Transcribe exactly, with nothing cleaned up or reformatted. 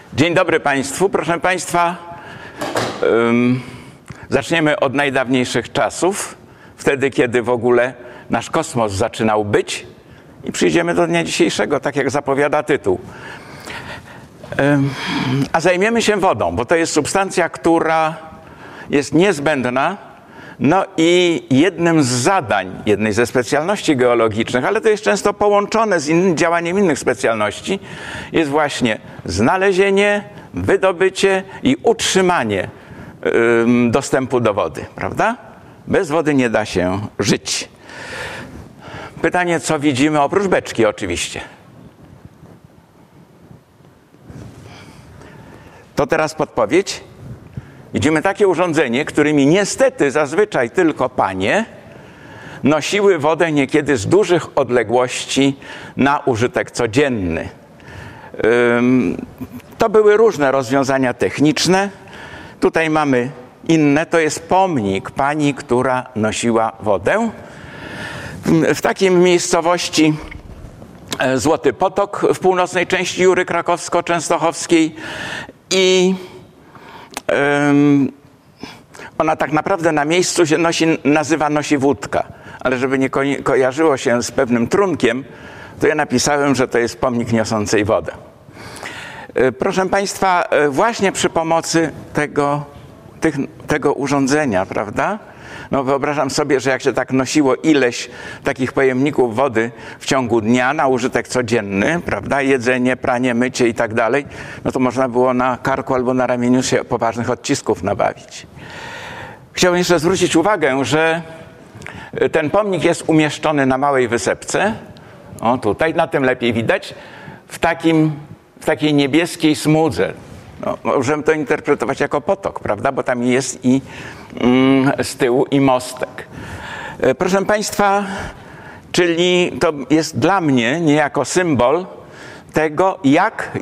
Dzień dobry Państwu. Proszę Państwa, um, zaczniemy od najdawniejszych czasów, wtedy kiedy w ogóle nasz kosmos zaczynał być i przyjdziemy do dnia dzisiejszego, tak jak zapowiada tytuł. Um, a zajmiemy się wodą, bo to jest substancja, która jest niezbędna. No i jednym z zadań, jednej ze specjalności geologicznych, ale to jest często połączone z innym działaniem innych specjalności, jest właśnie znalezienie, wydobycie i utrzymanie ym, dostępu do wody, prawda? Bez wody nie da się żyć. Pytanie, co widzimy oprócz beczki oczywiście. To teraz podpowiedź. Widzimy takie urządzenie, którymi niestety zazwyczaj tylko panie nosiły wodę niekiedy z dużych odległości na użytek codzienny. To były różne rozwiązania techniczne. Tutaj mamy inne. To jest pomnik pani, która nosiła wodę. W takiej miejscowości Złoty Potok w północnej części Jury Krakowsko-Częstochowskiej i ona tak naprawdę na miejscu się nosi, nazywa nosi wódka, ale żeby nie ko kojarzyło się z pewnym trunkiem, to ja napisałem, że to jest pomnik niosącej wodę. Proszę Państwa, właśnie przy pomocy tego, tych, tego urządzenia, prawda? No wyobrażam sobie, że jak się tak nosiło ileś takich pojemników wody w ciągu dnia na użytek codzienny, prawda, jedzenie, pranie, mycie i tak dalej, no to można było na karku albo na ramieniu się poważnych odcisków nabawić. Chciałbym jeszcze zwrócić uwagę, że ten pomnik jest umieszczony na małej wysepce, o tutaj, na tym lepiej widać, w, takim, w takiej niebieskiej smudze. No, możemy to interpretować jako potok, prawda? Bo tam jest i mm, z tyłu i mostek. Proszę Państwa, czyli to jest dla mnie niejako symbol tego, jak